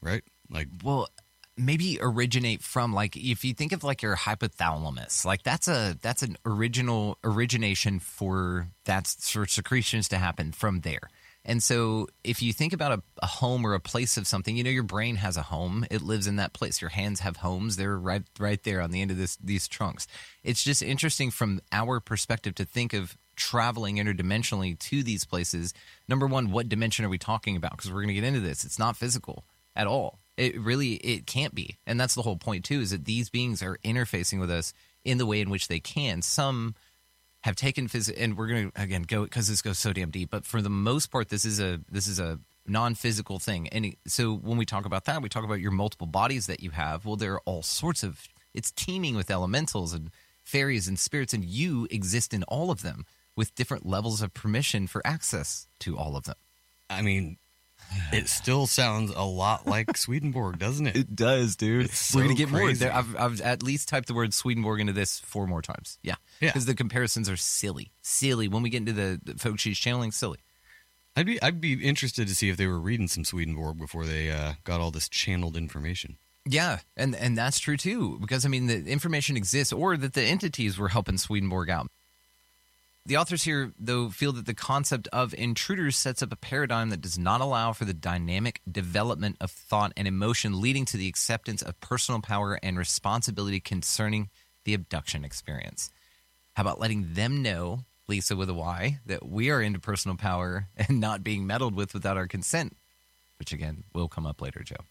right? Like, well, maybe originate from, like, if you think of like your hypothalamus, like that's an origination for secretions to happen from there. And so if you think about a home or a place of something, your brain has a home. It lives in that place. Your hands have homes. They're right there on the end of these trunks. It's just interesting from our perspective to think of traveling interdimensionally to these places. Number one, what dimension are we talking about? Because we're going to get into this. It's not physical at all. It can't be. And that's the whole point too, is that these beings are interfacing with us in the way in which they can. Some have taken and we're going to again go, because this goes so damn deep, but for the most part this is a non-physical thing. And so when we talk about that, we talk about your multiple bodies that you have. Well, there are all sorts of, it's teeming with elementals and fairies and spirits, and you exist in all of them with different levels of permission for access to all of them. I mean, it still sounds a lot like Swedenborg, doesn't it? It does, dude. It's We're going so to get more. crazy. I've at least typed the word Swedenborg into this 4 more times. Yeah. Because the comparisons are silly. Silly. When we get into the folks she's channeling, silly. I'd be interested to see if they were reading some Swedenborg before they got all this channeled information. Yeah, and that's true too, because I mean the information exists, or that the entities were helping Swedenborg out. The authors here, though, feel that the concept of intruders sets up a paradigm that does not allow for the dynamic development of thought and emotion, leading to the acceptance of personal power and responsibility concerning the abduction experience. How about letting them know, Lisa with a Y, that we are into personal power and not being meddled with without our consent, which again will come up later, Joe.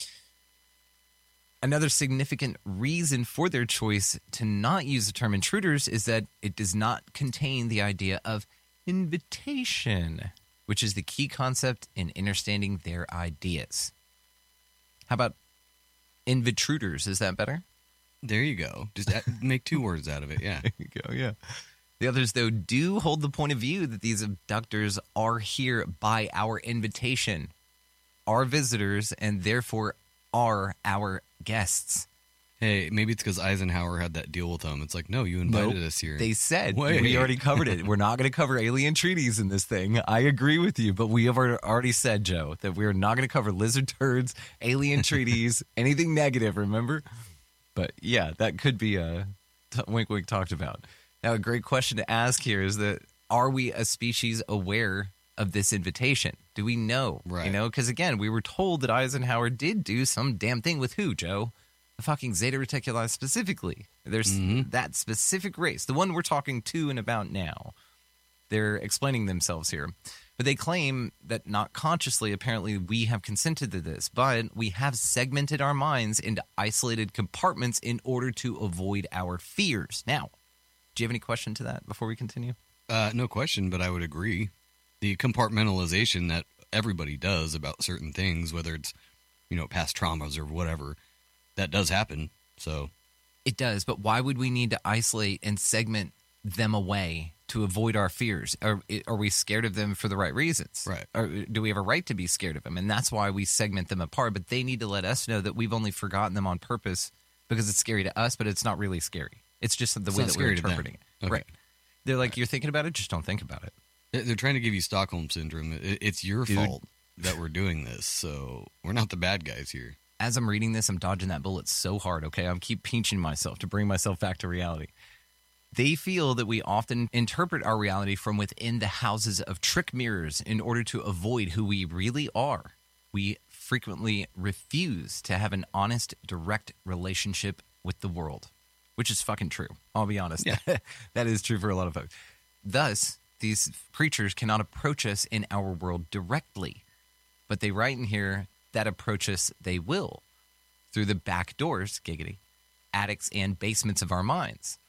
Another significant reason for their choice to not use the term intruders is that it does not contain the idea of invitation, which is the key concept in understanding their ideas. How about invitruders? Is that better? There you go. Just make 2 words out of it. Yeah. There you go, yeah. The others, though, do hold the point of view that these abductors are here by our invitation, are visitors, and therefore are our guests. Hey, maybe it's because Eisenhower had that deal with them. It's like, no, you invited us here. They said, Wait. we already covered it. We're not going to cover alien treaties in this thing. I agree with you, but we have already said, Joe, that we're not going to cover lizard turds, alien treaties, anything negative, remember? But yeah, that could be Wink Wink talked about. Now, a great question to ask here is that, are we a species aware of this invitation? Do we know? Right. Because again, we were told that Eisenhower did do some damn thing with who, Joe? The fucking Zeta Reticuli specifically. There's that specific race, the one we're talking to and about now. They're explaining themselves here. But they claim that not consciously, apparently, we have consented to this, but we have segmented our minds into isolated compartments in order to avoid our fears. Now, do you have any question to that before we continue? No question, but I would agree. The compartmentalization that everybody does about certain things, whether it's, past traumas or whatever, that does happen. So it does, but why would we need to isolate and segment them away to avoid our fears? Are we scared of them for the right reasons? Right. Or do we have a right to be scared of them? And that's why we segment them apart. But they need to let us know that we've only forgotten them on purpose because it's scary to us, but it's not really scary. It's just the way that we're interpreting it. Okay. Right. They're like, you're thinking about it, just don't think about it. They're trying to give you Stockholm Syndrome. It's your fault that we're doing this, so we're not the bad guys here. As I'm reading this, I'm dodging that bullet so hard, okay? I'm keep pinching myself to bring myself back to reality. They feel that we often interpret our reality from within the houses of trick mirrors in order to avoid who we really are. We frequently refuse to have an honest, direct relationship with the world, which is fucking true. I'll be honest. Yeah. That is true for a lot of folks. Thus, these creatures cannot approach us in our world directly. But they write in here that approach us they will through the back doors, giggity, attics, and basements of our minds.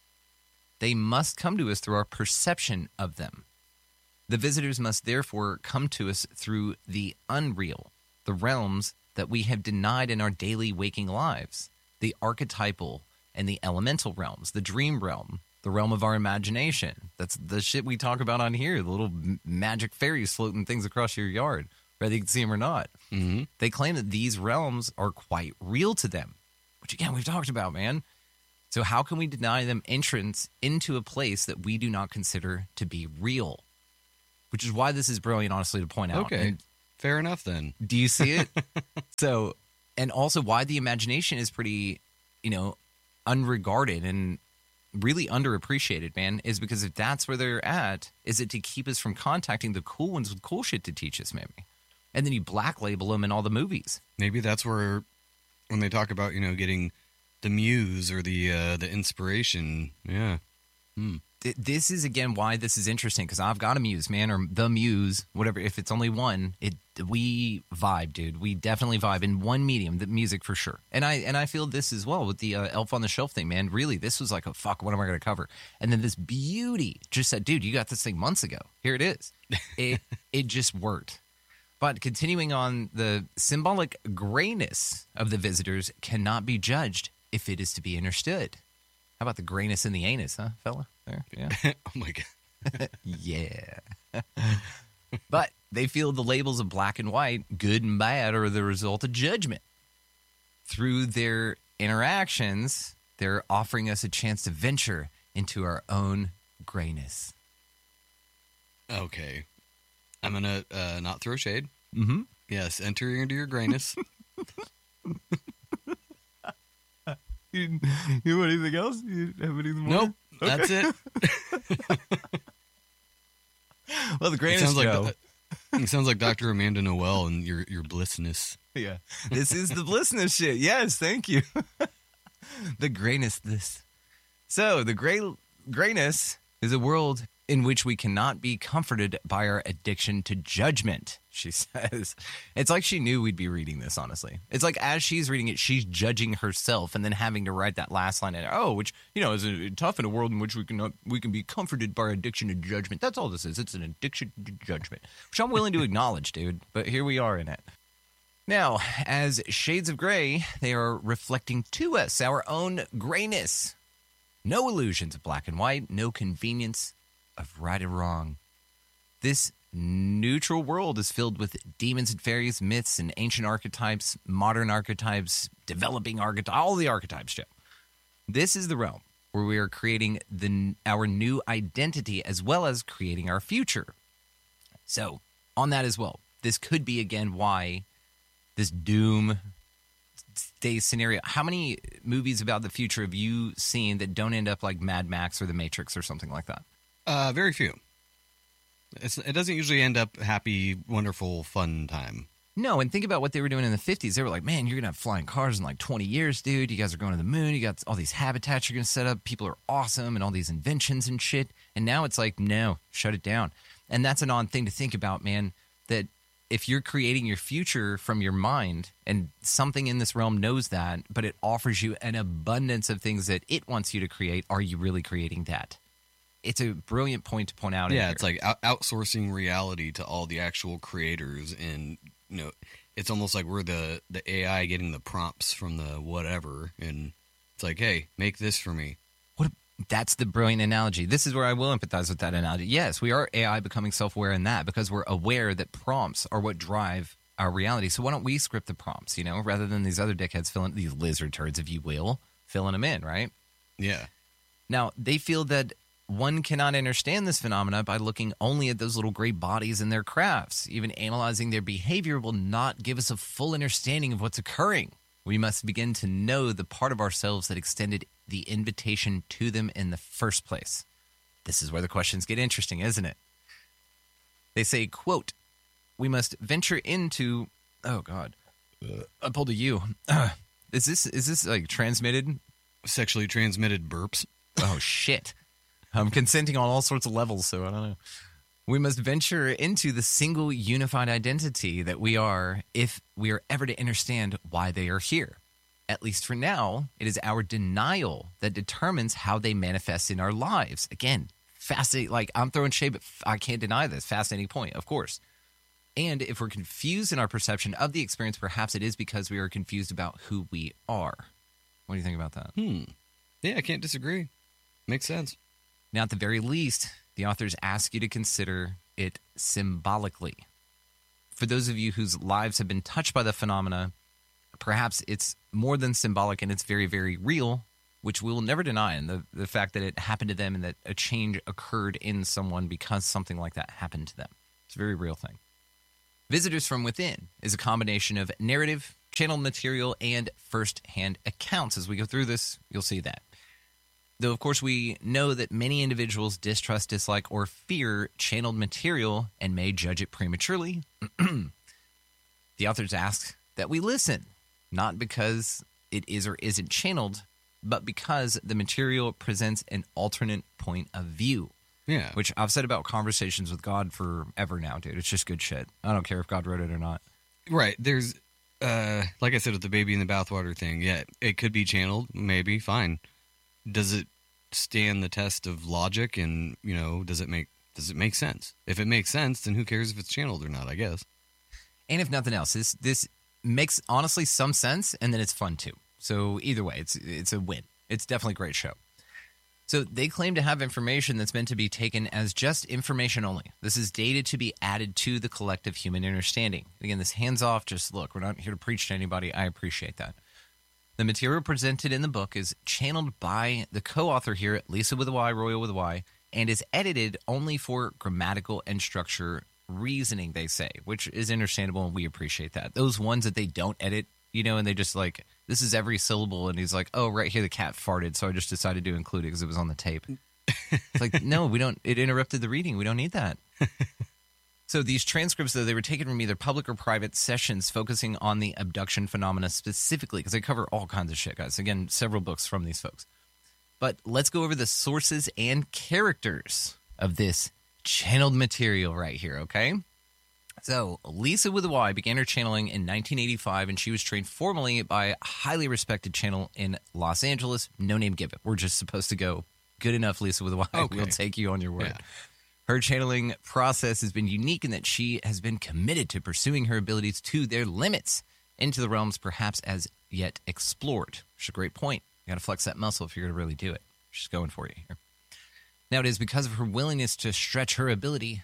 They must come to us through our perception of them. The visitors must therefore come to us through the unreal, the realms that we have denied in our daily waking lives, the archetypal and the elemental realms, the dream realm, the realm of our imagination. That's the shit we talk about on here, the little magic fairies floating things across your yard, whether you can see them or not. Mm-hmm. They claim that these realms are quite real to them, which again, we've talked about, man. So how can we deny them entrance into a place that we do not consider to be real? Which is why this is brilliant, honestly, to point out. Okay. And Fair enough then. Do you see it? So, and also why the imagination is pretty, unregarded and really underappreciated, man, is because if that's where they're at, is it to keep us from contacting the cool ones with cool shit to teach us, maybe? And then you black label them in all the movies. Maybe that's where, when they talk about, getting the muse or the inspiration, yeah. This is, again, why this is interesting, because I've got a muse, man, or the muse, whatever. If it's only one, we vibe, dude. We definitely vibe in one medium, the music for sure. And I feel this as well with the Elf on the Shelf thing, man. Really, this was like, fuck, what am I going to cover? And then this beauty just said, dude, you got this thing months ago. Here it is. It just worked. But continuing on, the symbolic grayness of the visitors cannot be judged if it is to be understood. How about the grayness in the anus, huh, fella? There, yeah. Oh, my God. Yeah. But they feel the labels of black and white, good and bad, are the result of judgment. Through their interactions, they're offering us a chance to venture into our own grayness. Okay. I'm going to not throw shade. Mm-hmm. Yes, enter into your grayness. You want anything else? You have anything more? Nope, okay. That's it. Well, the grayness it sounds like Dr. Amanda Noel and your blissness. Yeah, this is the blissness shit. Yes, thank you. The grayness. So the grayness is a world in which we cannot be comforted by our addiction to judgment, she says. It's like she knew we'd be reading this, honestly. It's like as she's reading it, she's judging herself and then having to write that last line in, which, is tough in a world in which we can be comforted by our addiction to judgment. That's all this is. It's an addiction to judgment, which I'm willing to acknowledge, dude. But here we are in it. Now, as shades of gray, they are reflecting to us our own grayness. No illusions of black and white, no convenience of right and wrong. This neutral world is filled with demons and fairies, myths and ancient archetypes, modern archetypes, developing archetypes, all the archetypes, Joe. This is the realm where we are creating our new identity as well as creating our future. So, on that as well, this could be, again, why this doom day scenario. How many movies about the future have you seen that don't end up like Mad Max or The Matrix or something like that? Very few. It doesn't usually end up happy, wonderful, fun time. No, and think about what they were doing in the 50s. They were like, man, you're going to have flying cars in like 20 years, dude. You guys are going to the moon. You got all these habitats you're going to set up. People are awesome and all these inventions and shit. And now it's like, no, shut it down. And that's an odd thing to think about, man, that if you're creating your future from your mind and something in this realm knows that, but it offers you an abundance of things that it wants you to create, are you really creating that? It's a brilliant point to point out. Yeah, it's like outsourcing reality to all the actual creators. And, it's almost like we're the AI getting the prompts from the whatever. And it's like, hey, make this for me. That's the brilliant analogy. This is where I will empathize with that analogy. Yes, we are AI becoming self-aware in that because we're aware that prompts are what drive our reality. So why don't we script the prompts, rather than these other dickheads these lizard turds, if you will, filling them in, right? Yeah. Now, they feel that one cannot understand this phenomena by looking only at those little gray bodies and their crafts. Even analyzing their behavior will not give us a full understanding of what's occurring. We must begin to know the part of ourselves that extended the invitation to them in the first place. This is where the questions get interesting, isn't it? They say, quote, we must venture into... Oh, God. I pulled a U. Is this like transmitted? Sexually transmitted burps. Oh, shit. I'm consenting on all sorts of levels, so I don't know. We must venture into the single unified identity that we are if we are ever to understand why they are here. At least for now, it is our denial that determines how they manifest in our lives. Again, fascinating. Like, I'm throwing shade, but I can't deny this. Fascinating point, of course. And if we're confused in our perception of the experience, perhaps it is because we are confused about who we are. What do you think about that? Yeah, I can't disagree. Makes sense. Now, at the very least, the authors ask you to consider it symbolically. For those of you whose lives have been touched by the phenomena, perhaps it's more than symbolic and it's very, very real, which we will never deny. And the fact that it happened to them and that a change occurred in someone because something like that happened to them. It's a very real thing. Visitors from Within is a combination of narrative, channeled material, and first-hand accounts. As we go through this, you'll see that. Though, of course, we know that many individuals distrust, dislike, or fear channeled material and may judge it prematurely, the authors ask that we listen, not because it is or isn't channeled, but because the material presents an alternate point of view. Yeah. Which I've said about Conversations with God forever now, dude. It's just good shit. I don't care if God wrote it or not. Right. There's, like I said, with the baby in the bathwater thing, yeah, it could be channeled, maybe, fine. Does it stand the test of logic, and, you know, does it make sense? If it makes sense, then who cares if it's channeled or not, I guess. And if nothing else, this makes, honestly, some sense, and then it's fun, too. So either way, it's a win. It's definitely a great show. So they claim to have information that's meant to be taken as just information only. This is data to be added to the collective human understanding. Again, this hands-off, just look, we're not here to preach to anybody. I appreciate that. The material presented in the book is channeled by the co-author here, Lisa with a Y, Royal with a Y, and is edited only for grammatical and structure reasoning, they say, which is understandable, and we appreciate that. Those ones that they don't edit, you know, and they just like, this is every syllable, and he's like, oh, right here the cat farted, so I just decided to include it because it was on the tape. It's like, no, we don't, it interrupted the reading. We don't need that. So these transcripts, though, they were taken from either public or private sessions focusing on the abduction phenomena specifically, because they cover all kinds of shit, guys. Again, several books from these folks. But let's go over the sources and characters of this channeled material right here, okay? So Lisa with a Y began her channeling in 1985, and she was trained formally by a highly respected channel in Los Angeles. No name given. We're just supposed to go, good enough, Lisa with a Y. Okay. We'll take you on your word. Yeah. Her channeling process has been unique in that she has been committed to pursuing her abilities to their limits into the realms perhaps as yet explored. Which is a great point. You got to flex that muscle if you're going to really do it. She's going for you here. Now, it is because of her willingness to stretch her ability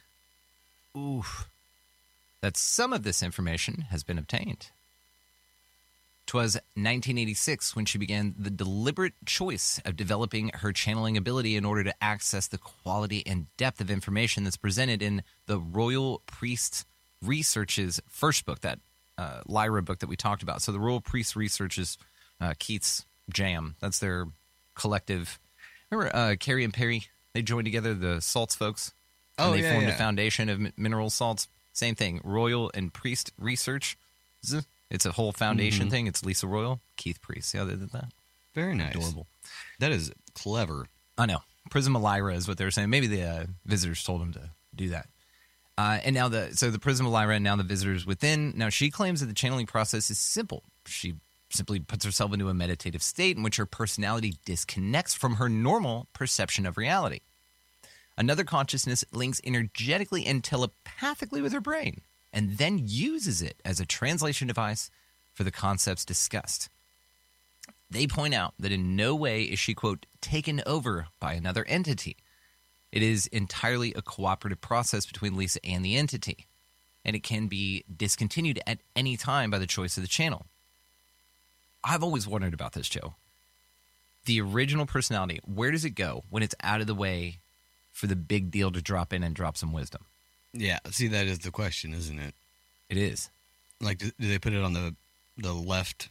that some of this information has been obtained. 'Twas 1986 when she began the deliberate choice of developing her channeling ability in order to access the quality and depth of information that's presented in the Royal Priest Research's first book, that Lyra book that we talked about. So the Royal Priest Research's Keith's Jam. That's their collective. Remember Carrie and Perry? They joined together, the salts folks. And they formed a foundation of mineral salts. Same thing. Royal and Priest Research. It's a whole foundation thing. It's Lisa Royal, Keith Priest. Yeah, they did that. Very nice. Adorable. That is clever. I know. Prism Lyra is what they were saying. Maybe the visitors told them to do that. And now the Prism Lyra and now the visitors within. Now she claims that the channeling process is simple. She simply puts herself into a meditative state in which her personality disconnects from her normal perception of reality. Another consciousness links energetically and telepathically with her brain, and then uses it as a translation device for the concepts discussed. They point out that in no way is she, quote, taken over by another entity. It is entirely a cooperative process between Lisa and the entity, and it can be discontinued at any time by the choice of the channel. I've always wondered about this, Joe. The original personality, where does it go when it's out of the way for the big deal to drop in and drop some wisdom? Yeah, see, that is the question, isn't it? It is. Like, do they put it on the left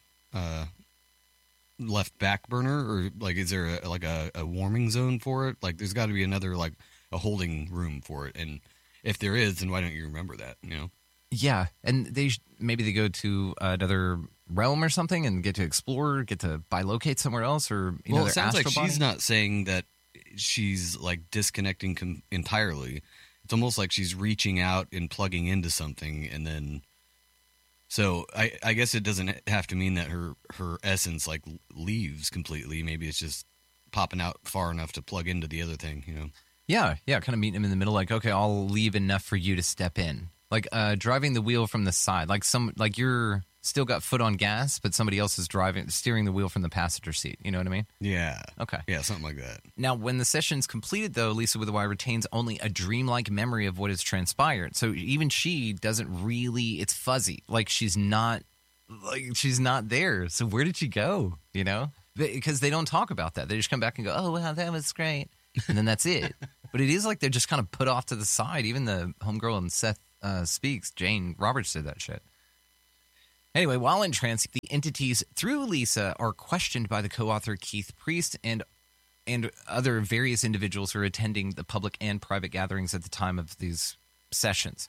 left back burner, or like is there a warming zone for it? Like, there's got to be another, like, a holding room for it, and if there is, then why don't you remember that? You know? Yeah, and maybe they go to another realm or something and get to explore, get to bilocate somewhere else, or well, it sounds like she's not saying that she's like disconnecting entirely. It's almost like she's reaching out and plugging into something, and then so I guess it doesn't have to mean that her essence like leaves completely. Maybe it's just popping out far enough to plug into the other thing, you know? Yeah, kind of meeting him in the middle, like, okay, I'll leave enough for you to step in. Like driving the wheel from the side, like you're still got foot on gas, but somebody else is steering the wheel from the passenger seat. You know what I mean? Yeah. Okay. Yeah, something like that. Now, when the session's completed, though, Lisa with a Y retains only a dreamlike memory of what has transpired. So even she doesn't really, it's fuzzy. Like she's not there. So where did she go? You know? Because they don't talk about that. They just come back and go, oh, wow, that was great. And then that's it. But it is like they're just kind of put off to the side. Even the homegirl and Seth speaks. Jane Roberts did that shit. Anyway, while in trance, the entities through Lisa are questioned by the co-author Keith Priest and other various individuals who are attending the public and private gatherings at the time of these sessions.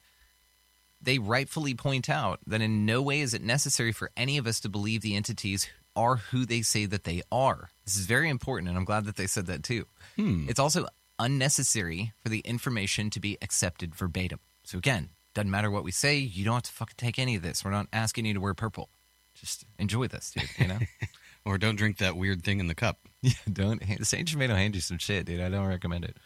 They rightfully point out that in no way is it necessary for any of us to believe the entities are who they say that they are. This is very important, and I'm glad that they said that too. It's also unnecessary for the information to be accepted verbatim. So again, doesn't matter what we say, you don't have to fucking take any of this. We're not asking you to wear purple. Just enjoy this, dude, you know? Or don't drink that weird thing in the cup. Yeah, don't. Saint Germain will hand you some shit, dude. I don't recommend it.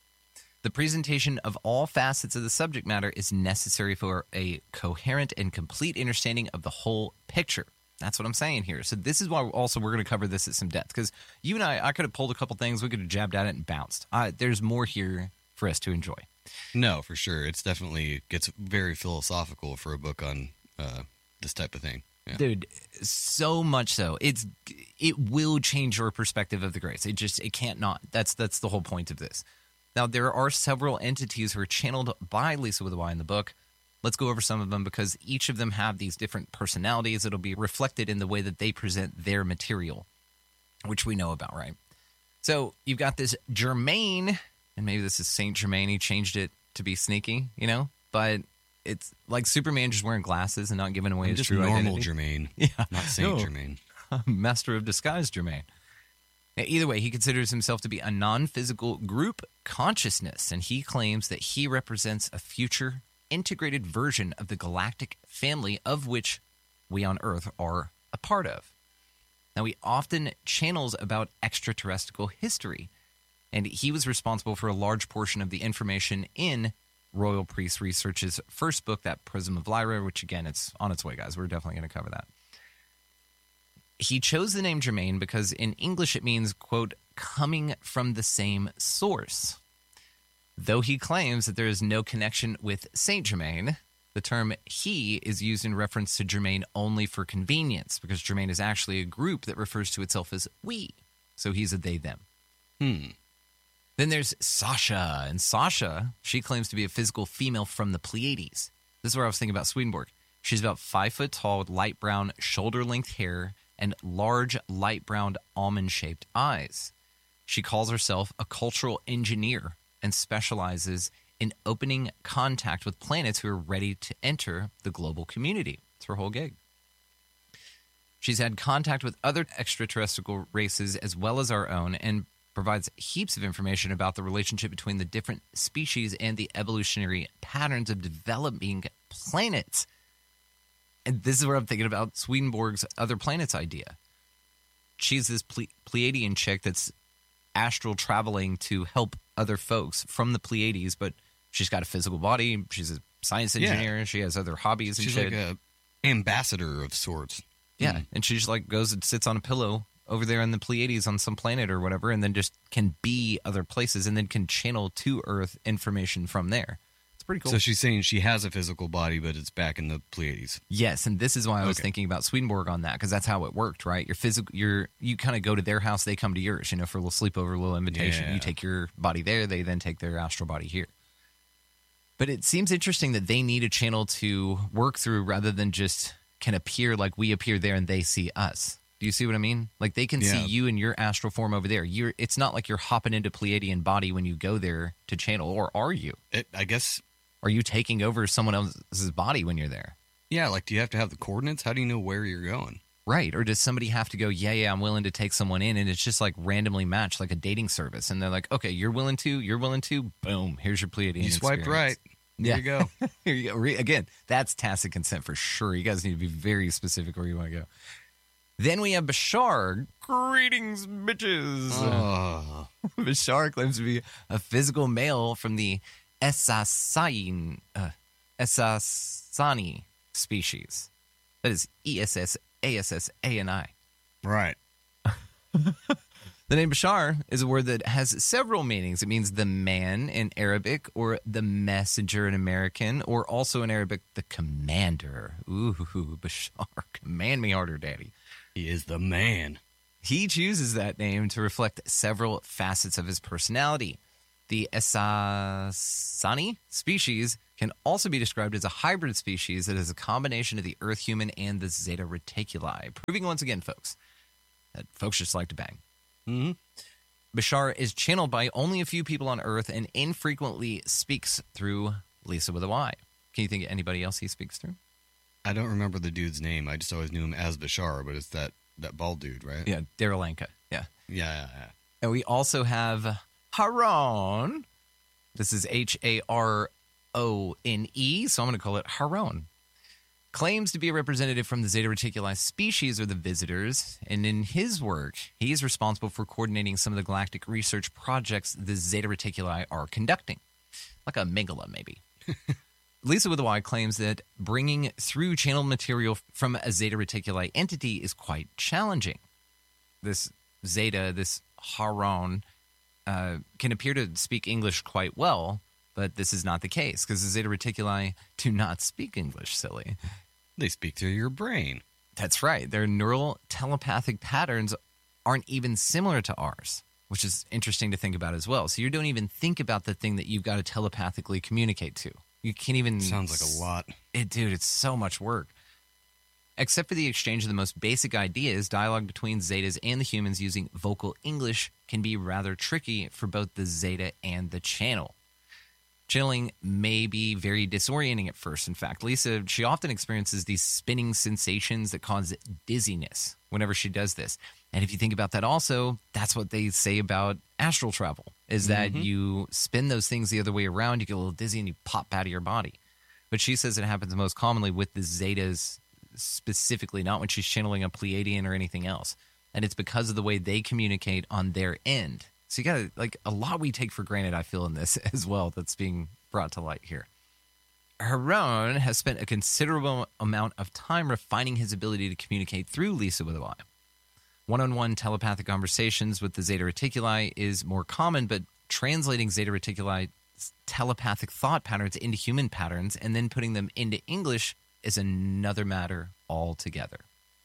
The presentation of all facets of the subject matter is necessary for a coherent and complete understanding of the whole picture. That's what I'm saying here. So this is why also we're going to cover this at some depth. Because you and I could have pulled a couple things. We could have jabbed at it and bounced. There's more here for us to enjoy. No, for sure. It's definitely gets very philosophical for a book on this type of thing. Yeah. Dude, so much so. It will change your perspective of the grace. It can't not. That's the whole point of this. Now, there are several entities who are channeled by Lisa with a Y in the book. Let's go over some of them because each of them have these different personalities that'll be reflected in the way that they present their material, which we know about, right? So you've got this Germain, and maybe this is Saint Germain. He changed it to be sneaky, you know? But it's like Superman just wearing glasses and not giving away his true normal identity. Germain, Yeah. not Saint Germain. Master of disguise Germain. Either way, he considers himself to be a non-physical group consciousness, and he claims that he represents a future integrated version of the galactic family of which we on Earth are a part of. Now, he often channels about extraterrestrial history, and he was responsible for a large portion of the information in Royal Priest Research's first book, that Prism of Lyra, which, again, it's on its way, guys. We're definitely going to cover that. He chose the name Germain because in English it means, quote, coming from the same source. Though he claims that there is no connection with Saint Germain, the term he is used in reference to Germain only for convenience, because Germain is actually a group that refers to itself as we. So he's a they, them. Then there's Sasha. And Sasha, she claims to be a physical female from the Pleiades. This is where I was thinking about Swedenborg. She's about 5 foot tall, with light brown, shoulder-length hair, and large, light brown, almond-shaped eyes. She calls herself a cultural engineer and specializes in opening contact with planets who are ready to enter the global community. It's her whole gig. She's had contact with other extraterrestrial races as well as our own and provides heaps of information about the relationship between the different species and the evolutionary patterns of developing planets. And this is where I'm thinking about Swedenborg's other planets idea. She's this Pleiadian chick that's astral traveling to help other folks from the Pleiades, but she's got a physical body. She's a science engineer. She has other hobbies and She's shit. like a ambassador of sorts. Yeah, and she just like goes and sits on a pillow over there in the Pleiades on some planet or whatever, and then just can be other places and then can channel to Earth information from there. It's pretty cool. So she's saying she has a physical body, but it's back in the Pleiades. Yes, and this is why I was thinking about Swedenborg on that, because that's how it worked, right? You kind of go to their house, they come to yours, you know, for a little sleepover, a little invitation. Yeah. You take your body there, they then take their astral body here. But it seems interesting that they need a channel to work through rather than just can appear like we appear there and they see us. Do you see what I mean? Like they can see you in your astral form over there. It's not like you're hopping into Pleiadian body when you go there to channel, or are you? I guess. Are you taking over someone else's body when you're there? Yeah, like do you have to have the coordinates? How do you know where you're going? Right. Or does somebody have to go, yeah, I'm willing to take someone in, and it's just like randomly matched like a dating service. And they're like, okay, you're willing to, boom, here's your Pleiadian You swiped experience. right. There you go. Here you go. Again, that's tacit consent for sure. You guys need to be very specific where you want to go. Then we have Bashar. Greetings, bitches. Oh. Bashar claims to be a physical male from the Essasani species. That is ESSASSANI. Right. The name Bashar is a word that has several meanings. It means the man in Arabic, or the messenger in American, or also in Arabic, the commander. Ooh, Bashar, command me harder, daddy. He is the man. He chooses that name to reflect several facets of his personality. The Essasani species can also be described as a hybrid species that is a combination of the Earth human and the Zeta Reticuli, proving once again, folks, that folks just like to bang. Mm-hmm. Bashar is channeled by only a few people on Earth and infrequently speaks through Lisa with a Y. Can you think of anybody else he speaks through? I don't remember the dude's name. I just always knew him as Bashar, but it's that bald dude, right? Yeah, Darylenka. Yeah. Yeah. And we also have Haron. This is Harone, so I'm going to call it Haron. Claims to be a representative from the Zeta Reticuli species or the visitors, and in his work, he is responsible for coordinating some of the galactic research projects the Zeta Reticuli are conducting. Like a Megala, maybe. Lisa with a Y claims that bringing through channeled material from a Zeta Reticuli entity is quite challenging. This Zeta, this Haron, can appear to speak English quite well, but this is not the case because the Zeta Reticuli do not speak English, silly. They speak through your brain. That's right. Their neural telepathic patterns aren't even similar to ours, which is interesting to think about as well. So you don't even think about the thing that you've got to telepathically communicate to. You can't even... Sounds like a lot. Dude, it's so much work. Except for the exchange of the most basic ideas, dialogue between Zetas and the humans using vocal English can be rather tricky for both the Zeta and the channel. Channeling may be very disorienting at first. In fact, Lisa, she often experiences these spinning sensations that cause dizziness whenever she does this. And if you think about that also, that's what they say about astral travel, is that you spin those things the other way around, you get a little dizzy, and you pop out of your body. But she says it happens most commonly with the Zetas specifically, not when she's channeling a Pleiadian or anything else. And it's because of the way they communicate on their end. So you got to, like, a lot we take for granted, I feel, in this as well, that's being brought to light here. Haron has spent a considerable amount of time refining his ability to communicate through Lisa with a Y. One-on-one telepathic conversations with the Zeta Reticuli is more common, but translating Zeta Reticuli telepathic thought patterns into human patterns and then putting them into English is another matter altogether.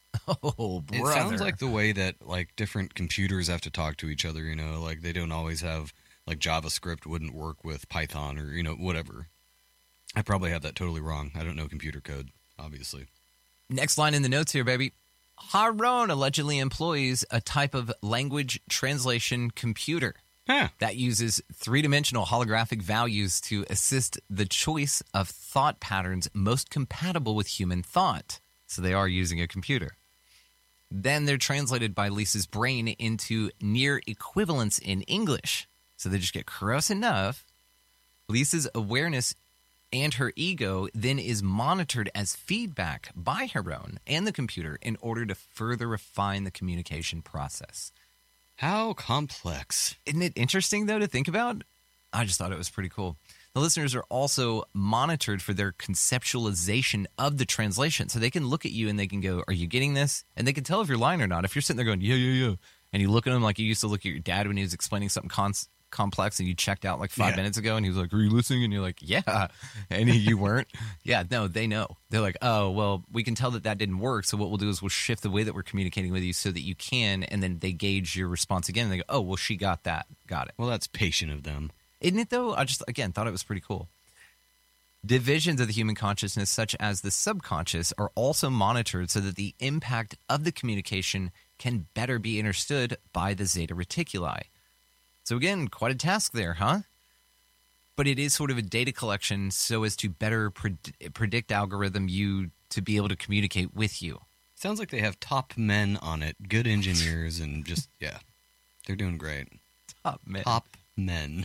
Oh, brother. It sounds like the way that, like, different computers have to talk to each other, you know, like they don't always have, like, JavaScript wouldn't work with Python or, you know, whatever. I probably have that totally wrong. I don't know computer code, obviously. Next line in the notes here, baby. Haron allegedly employs a type of language translation computer that uses three-dimensional holographic values to assist the choice of thought patterns most compatible with human thought. So they are using a computer. Then they're translated by Lisa's brain into near equivalence in English. So they just get close enough. Lisa's awareness and her ego then is monitored as feedback by Haron and the computer in order to further refine the communication process. How complex. Isn't it interesting, though, to think about? I just thought it was pretty cool. The listeners are also monitored for their conceptualization of the translation. So they can look at you and they can go, are you getting this? And they can tell if you're lying or not. If you're sitting there going, yeah. And you look at him like you used to look at your dad when he was explaining something complex and you checked out like 5 minutes ago and he was like, are you listening? And you're like, yeah. And you weren't. Yeah, no, they know. They're like, oh, well, we can tell that didn't work. So what we'll do is we'll shift the way that we're communicating with you so that you can. And then they gauge your response again. And they go, oh, well, she got that. Got it. Well, that's patient of them. Isn't it, though? I just, again, thought it was pretty cool. Divisions of the human consciousness, such as the subconscious, are also monitored so that the impact of the communication can better be understood by the Zeta Reticuli. So again, quite a task there, huh? But it is sort of a data collection so as to better predict algorithm you to be able to communicate with you. Sounds like they have top men on it, good engineers, and just, yeah, they're doing great. Top men. Top men.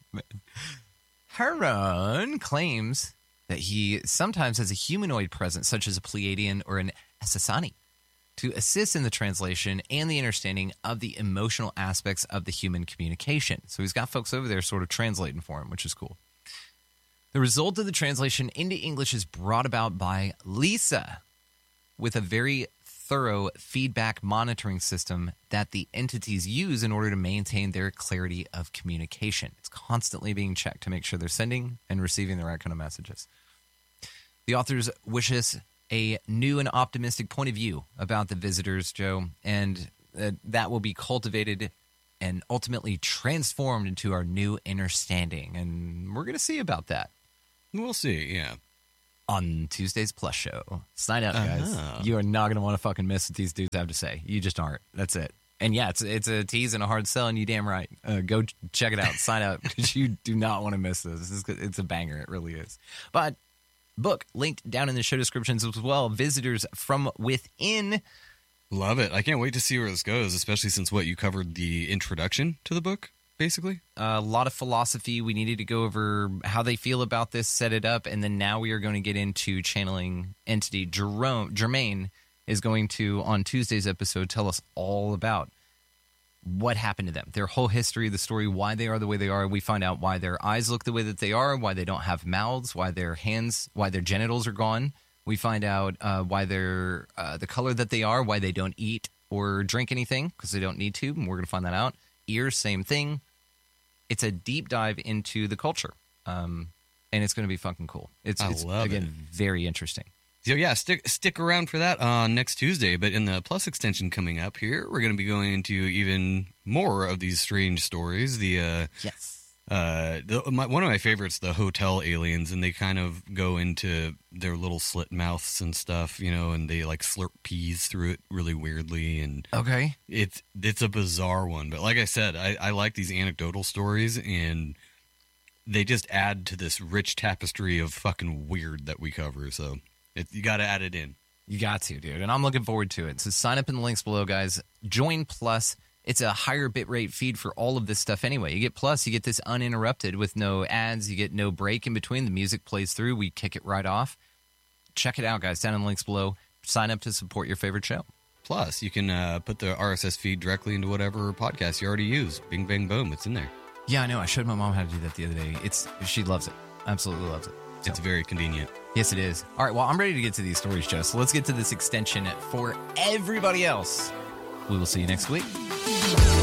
Haron claims that he sometimes has a humanoid presence, such as a Pleiadian or an Essassani, to assist in the translation and the understanding of the emotional aspects of the human communication. So he's got folks over there sort of translating for him, which is cool. The result of the translation into English is brought about by Lisa with a very thorough feedback monitoring system that the entities use in order to maintain their clarity of communication. It's constantly being checked to make sure they're sending and receiving the right kind of messages. The authors wish us a new and optimistic point of view about the visitors, Joe, and that will be cultivated and ultimately transformed into our new understanding. And we're going to see about that. We'll see. Yeah. On Tuesday's Plus Show. Sign up, guys. You are not going to want to fucking miss what these dudes have to say. You just aren't. That's it. And yeah, it's a tease and a hard sell, and you damn right. Go check it out. Sign up because you do not want to miss this. It's a banger. It really is. But book linked down in the show descriptions as well. Visitors from Within. Love it. I can't wait to see where this goes, especially since you covered the introduction to the book, basically. A lot of philosophy. We needed to go over how they feel about this, set it up, and then now we are going to get into channeling entity. Jermaine is going to, on Tuesday's episode, tell us all about what happened to them, their whole history, the story, why they are the way they are. We find out why their eyes look the way that they are, why they don't have mouths, why their genitals are gone. We find out why they're the color that they are, why they don't eat or drink anything because they don't need to, and we're going to find that out. Ears, same thing. It's a deep dive into the culture, and it's going to be fucking cool. It's again, very interesting. So yeah, stick around for that on next Tuesday. But in the Plus extension coming up here, we're going to be going into even more of these strange stories. One of my favorites, the hotel aliens, and they kind of go into their little slit mouths and stuff, and they like slurp peas through it really weirdly. And okay, it's a bizarre one. But like I said, I like these anecdotal stories, and they just add to this rich tapestry of fucking weird that we cover. So you got to add it in. You got to, dude. And I'm looking forward to it. So sign up in the links below, guys. Join Plus. It's a higher bitrate feed for all of this stuff anyway. You get Plus, you get this uninterrupted with no ads. You get no break in between. The music plays through. We kick it right off. Check it out, guys. Down in the links below. Sign up to support your favorite show. Plus, you can put the RSS feed directly into whatever podcast you already use. Bing, bang, boom. It's in there. Yeah, I know. I showed my mom how to do that the other day. She loves it. Absolutely loves it. So. It's very convenient. Yes, it is. All right, well, I'm ready to get to these stories, Joe. So let's get to this extension for everybody else. We will see you next week.